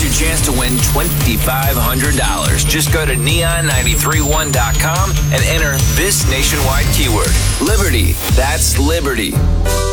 your chance to win $2,500. Just go to neon931.com and enter this nationwide keyword. Liberty. That's Liberty.